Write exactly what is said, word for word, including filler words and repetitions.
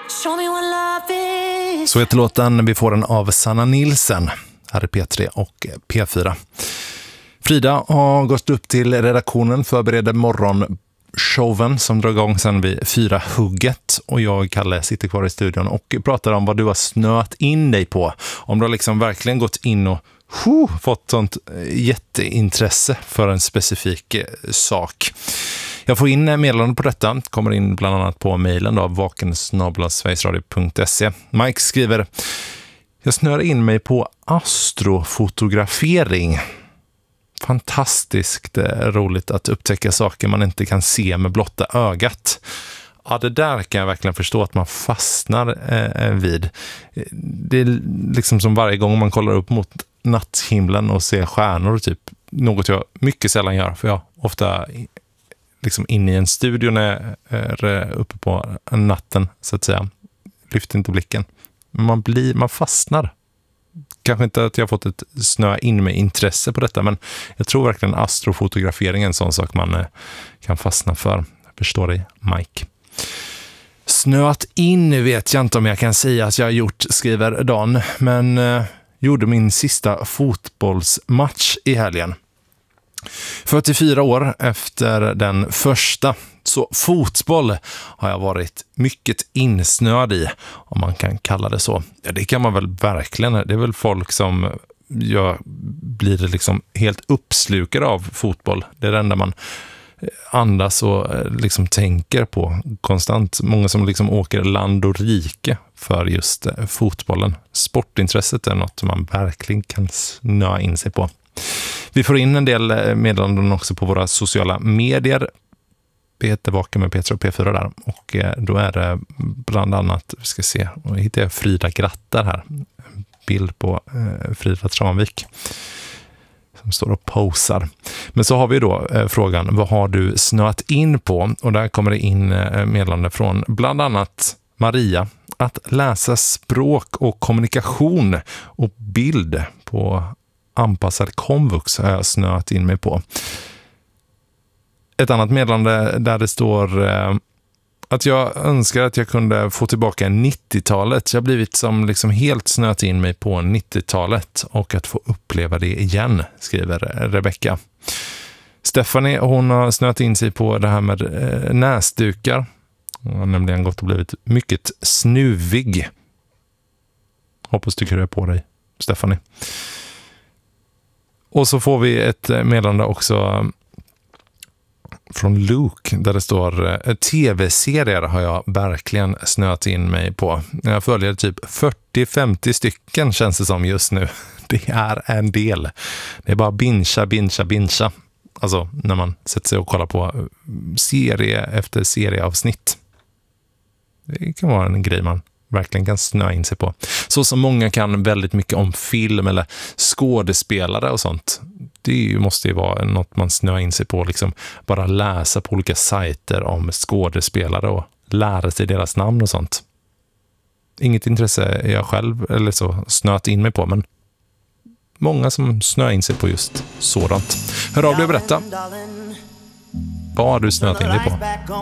Så heter låten. Vi får den av Sanna Nilsen. Här är P tre och P fyra. Frida har gått upp till redaktionen, förbereder morgonshowen som drar igång sen vid fyra hugget. Och jag, Kalle, sitter kvar i studion och pratar om vad du har snöat in dig på. Om du har liksom verkligen gått in och huh, fått sånt jätteintresse för en specifik sak. Jag får in meddelanden på detta, kommer in bland annat på mejlen då, vaken snabel-a sverigesradio punkt se. Mike skriver: jag snör in mig på astrofotografering. Fantastiskt roligt att upptäcka saker man inte kan se med blotta ögat. Ja, det där kan jag verkligen förstå att man fastnar eh, vid. Det är liksom som varje gång man kollar upp mot natthimlen och ser stjärnor, typ något jag mycket sällan gör, för jag ofta liksom inne i en studio när jag är uppe på natten, så att säga. Lyfter inte blicken. Men man blir, man fastnar. Kanske inte att jag har fått ett snö in med intresse på detta, men jag tror verkligen astrofotografering är en sån sak man kan fastna för. Jag förstår dig, Mike. Snöat in vet jag inte om jag kan säga att jag har gjort, skriver Dan, men eh, gjorde min sista fotbollsmatch i helgen. fyrtiofyra år efter den första, så fotboll har jag varit mycket insnöad i, om man kan kalla det så. Ja, det kan man väl verkligen. Det är väl folk som jag blir liksom helt uppslukade av fotboll. Det är det enda man andas och liksom tänker på konstant. Många som liksom åker land och rike för just fotbollen. Sportintresset är något man verkligen kan snöa in sig på. Vi får in en del meddelanden också på våra sociala medier. Vi heter Vaken med P tre och P fyra där. Och då är det bland annat, vi ska se, och hittar jag Frida Grattar här. En bild på eh, Frida Tranvik som står och posar. Men så har vi då eh, frågan, vad har du snöat in på? Och där kommer det in eh, meddelande från bland annat Maria. Att läsa språk och kommunikation och bild på anpassad komvux har jag snöat in mig på. Ett annat meddelande där det står eh, att jag önskar att jag kunde få tillbaka nittiotalet. Jag har blivit som liksom helt snöat in mig på nittiotalet och att få uppleva det igen, skriver Rebecca. Stephanie, hon har snöat in sig på det här med eh, näsdukar. Hon har nämligen gått och blivit mycket snuvig. Hoppas du kryar på dig, Stephanie. Och så får vi ett meddelande också från Luke där det står: tv-serier har jag verkligen snöat in mig på. Jag följer typ fyrtio till femtio stycken, känns det som just nu. Det är en del. Det är bara bincha, bincha, bincha. Alltså när man sätter sig och kollar på serie efter serieavsnitt. Det kan vara en grej man verkligen kan snöa in sig på. Så som många kan väldigt mycket om film eller skådespelare och sånt. Det måste ju vara något man snöar in sig på. Liksom bara läsa på olika sajter om skådespelare och lära sig deras namn och sånt. Inget intresse är jag själv eller så snöat in mig på, men många som snöar in sig på just sådant. Hör av dig och berätta. Vad har du snöat in dig på?